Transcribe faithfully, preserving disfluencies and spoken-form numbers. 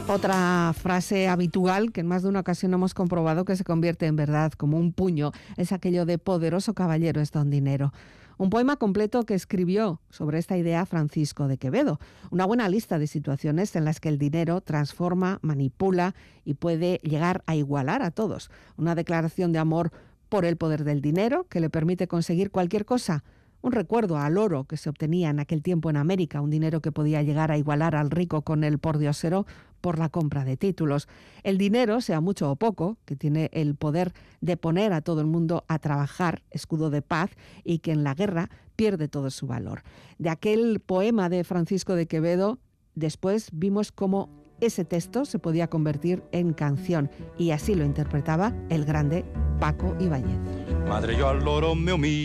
Otra frase habitual que en más de una ocasión hemos comprobado que se convierte en verdad como un puño es aquello de poderoso caballero es don dinero. Un poema completo que escribió sobre esta idea Francisco de Quevedo. Una buena lista de situaciones en las que el dinero transforma, manipula y puede llegar a igualar a todos. Una declaración de amor por el poder del dinero que le permite conseguir cualquier cosa. Un recuerdo al oro que se obtenía en aquel tiempo en América, un dinero que podía llegar a igualar al rico con el pordiosero por la compra de títulos. El dinero, sea mucho o poco, que tiene el poder de poner a todo el mundo a trabajar, escudo de paz, y que en la guerra pierde todo su valor. De aquel poema de Francisco de Quevedo, después vimos cómo ese texto se podía convertir en canción, y así lo interpretaba el grande Paco Ibáñez. Madre, yo al loro me humillo.